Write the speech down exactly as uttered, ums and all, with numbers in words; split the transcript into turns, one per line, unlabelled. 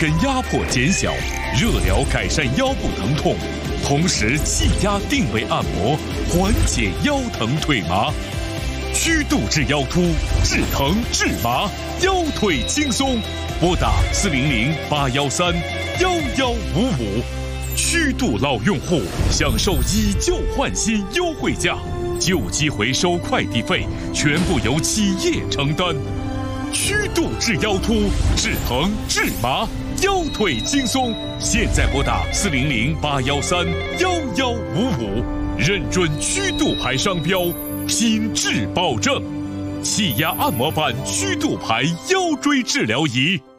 根压迫减小，热疗改善腰部疼痛，同时气压定位按摩，缓解腰疼腿麻。曲度治腰突，治疼治麻，腰腿轻松。拨打四零零八幺三幺幺五五。曲度老用户享受以旧换新优惠价，旧机回收快递费全部由企业承担。曲度治腰突，治疼治麻，腰腿轻松。现在拨打四零零八幺三幺幺五五，认准曲度牌商标，品质保证。气压按摩板曲度牌腰椎治疗仪。